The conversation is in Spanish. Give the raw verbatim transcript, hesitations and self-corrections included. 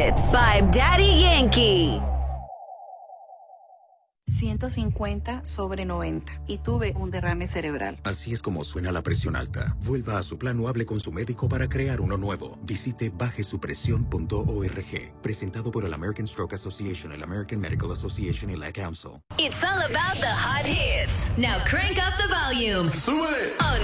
Hits by Daddy Yankee. ciento cincuenta sobre noventa y tuve un derrame cerebral. Así es como suena la presión alta. Vuelva a su plan o hable con su médico para crear uno nuevo. Visite baje su presión punto org. Presentado por el American Stroke Association, el American Medical Association y la Council. It's all about the hot hits. Now crank up the volume. ¡Súbele! On